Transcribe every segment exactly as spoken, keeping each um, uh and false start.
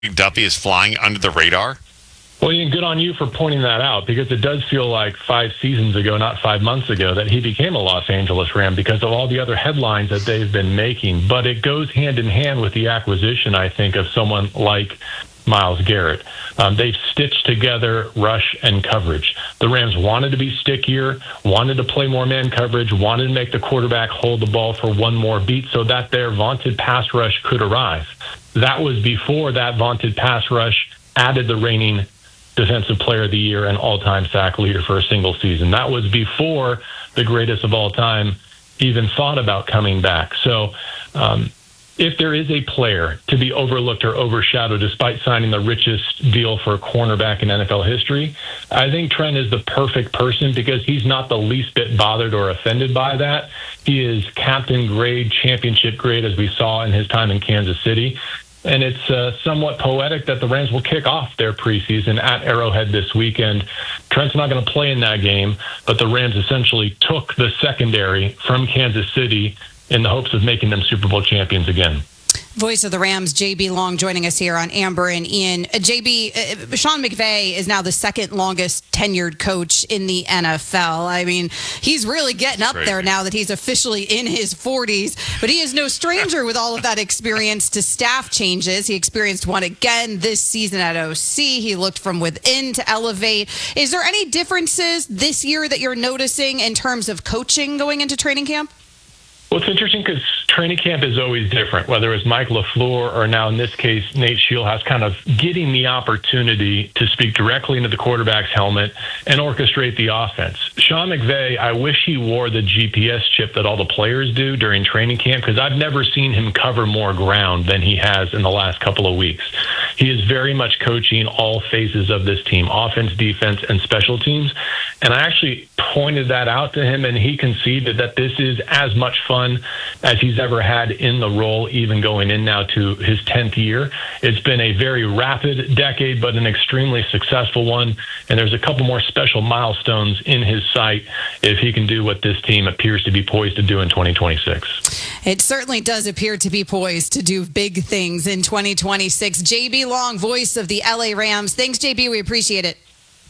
McDuffie is flying under the radar? Well, Ian, good on you for pointing that out, because it does feel like five seasons ago, not five months ago, that he became a Los Angeles Ram because of all the other headlines that they've been making. But it goes hand in hand with the acquisition, I think, of someone like Myles Garrett. Um, they've stitched together rush and coverage. The Rams wanted to be stickier, wanted to play more man coverage, wanted to make the quarterback hold the ball for one more beat so that their vaunted pass rush could arrive. That was before that vaunted pass rush added the reigning Defensive Player of the Year and all-time sack leader for a single season. That was before the greatest of all time even thought about coming back. So um, if there is a player to be overlooked or overshadowed despite signing the richest deal for a cornerback in N F L history, I think Trent is the perfect person because he's not the least bit bothered or offended by that. He is captain grade, championship grade, as we saw in his time in Kansas City. And it's uh, somewhat poetic that the Rams will kick off their preseason at Arrowhead this weekend. Trent's not going to play in that game, but the Rams essentially took the secondary from Kansas City in the hopes of making them Super Bowl champions again. Voice of the Rams, J B Long, joining us here on Amber and Ian. Uh, J B, uh, Sean McVay is now the second longest tenured coach in the N F L. I mean, he's really getting up there now that he's officially in his forties, but he is no stranger with all of that experience to staff changes. He experienced one again this season at O C. He looked from within to elevate. Is there any differences this year that you're noticing in terms of coaching going into training camp? Well, it's interesting because training camp is always different, whether it's Mike LaFleur or now in this case, Nate Shieldhouse, kind of getting the opportunity to speak directly into the quarterback's helmet and orchestrate the offense. Sean McVay, I wish he wore the G P S chip that all the players do during training camp because I've never seen him cover more ground than he has in the last couple of weeks. He is very much coaching all phases of this team, offense, defense, and special teams. And I actually pointed that out to him, and he conceded that this is as much fun as he's ever had in the role, even going in now to his tenth year. It's been a very rapid decade, but an extremely successful one. And there's a couple more special milestones in his sight if he can do what this team appears to be poised to do in twenty twenty-six. It certainly does appear to be poised to do big things in twenty twenty-six. J B Long, voice of the L A Rams. Thanks, J B. We appreciate it.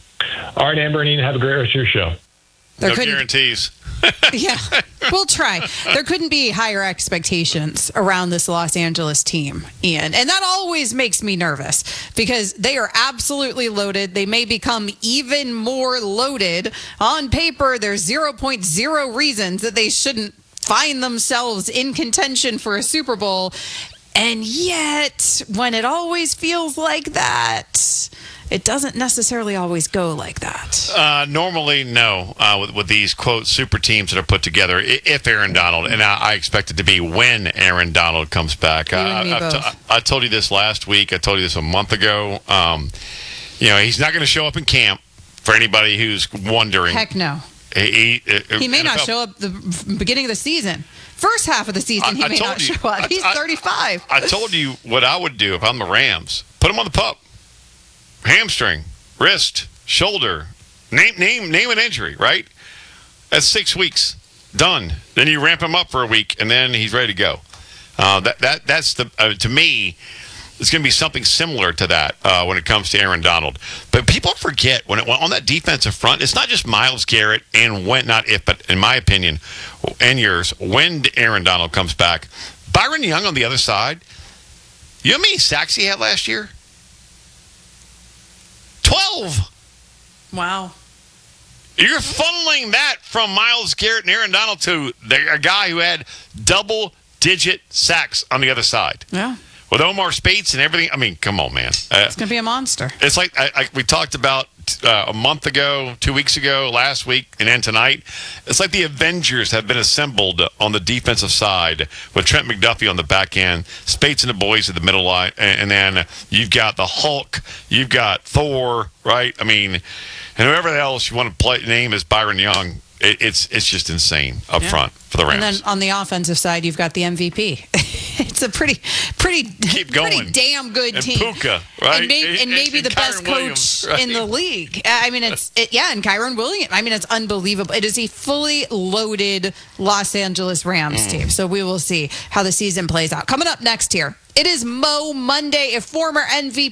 All right, Amber and Ian, have a great rest of your show. There no guarantees. Yeah, we'll try. There couldn't be higher expectations around this Los Angeles team, Ian. And that always makes me nervous because they are absolutely loaded. They may become even more loaded. On paper, there's zero point zero reasons that they shouldn't find themselves in contention for a Super Bowl. And yet, when it always feels like that, it doesn't necessarily always go like that. Uh, normally, no, uh, with, with these, quote, super teams that are put together, if Aaron Donald, and I, I expect it to be when Aaron Donald comes back. You and me I, both. t- I told you this last week. I told you this a month ago. Um, you know, he's not going to show up in camp for anybody who's wondering. Heck no. He, he, He may N F L not show up the beginning of the season. First half of the season, he I, I may not you, show up. He's I, thirty-five. I, I told you what I would do if I'm the Rams. Put him on the pup. Hamstring, wrist, shoulder. Name name name an injury, right? That's six weeks. Done. Then you ramp him up for a week, and then he's ready to go. Uh, that that that's the uh, to me. It's going to be something similar to that uh, when it comes to Aaron Donald. But people forget when it, on that defensive front, it's not just Myles Garrett and when, not if, but in my opinion, and yours, when Aaron Donald comes back, Byron Young on the other side. You know how many sacks he had last year? twelve. Wow. You're funneling that from Myles Garrett and Aaron Donald to the, a guy who had double-digit sacks on the other side. Yeah. With Omar Speights and everything, I mean, come on, man. Uh, It's going to be a monster. It's like I, I, we talked about uh, a month ago, two weeks ago, last week, and then tonight. It's like the Avengers have been assembled on the defensive side with Trent McDuffie on the back end, Speights and the boys at the middle line, and, and then you've got the Hulk, you've got Thor, right? I mean, and whoever else you want to play name is Byron Young. It, it's it's just insane up Yeah. front for the Rams. And then on the offensive side, you've got the M V P. It's a pretty, pretty, Keep going. pretty damn good and team. Puka, right? And, may, and, And- maybe and the best Kyren coach Williams, right? in the league. I mean, it's it, yeah, and Kyron Williams. I mean, it's unbelievable. It is a fully loaded Los Angeles Rams Mm. team. So we will see how the season plays out. Coming up next here, It is Mo Monday. If former M V